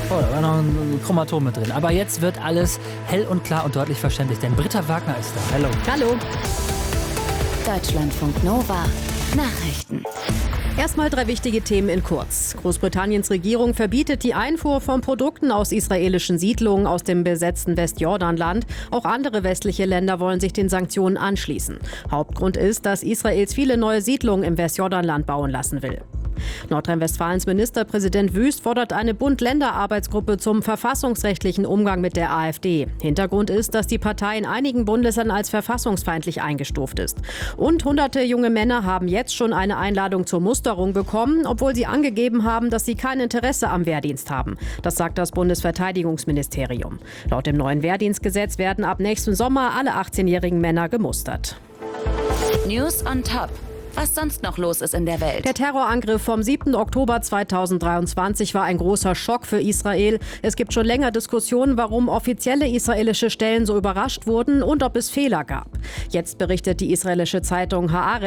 Oh, da war noch ein Chromatom mit drin. Aber jetzt wird alles hell und klar und deutlich verständlich, denn Britta Wagner ist da. Hallo. Hallo. Deutschlandfunk Nova Nachrichten. Erstmal 3 wichtige Themen in kurz. Großbritanniens Regierung verbietet die Einfuhr von Produkten aus israelischen Siedlungen aus dem besetzten Westjordanland. Auch andere westliche Länder wollen sich den Sanktionen anschließen. Hauptgrund ist, dass Israels viele neue Siedlungen im Westjordanland bauen lassen will. Nordrhein-Westfalens Ministerpräsident Wüst fordert eine Bund-Länder-Arbeitsgruppe zum verfassungsrechtlichen Umgang mit der AfD. Hintergrund ist, dass die Partei in einigen Bundesländern als verfassungsfeindlich eingestuft ist. Und hunderte junge Männer haben jetzt schon eine Einladung zur Musterung bekommen, obwohl sie angegeben haben, dass sie kein Interesse am Wehrdienst haben. Das sagt das Bundesverteidigungsministerium. Laut dem neuen Wehrdienstgesetz werden ab nächsten Sommer alle 18-jährigen Männer gemustert. News on Top. Was sonst noch los ist in der Welt. Der Terrorangriff vom 7. Oktober 2023 war ein großer Schock für Israel. Es gibt schon länger Diskussionen, warum offizielle israelische Stellen so überrascht wurden und ob es Fehler gab. Jetzt berichtet die israelische Zeitung Haaretz,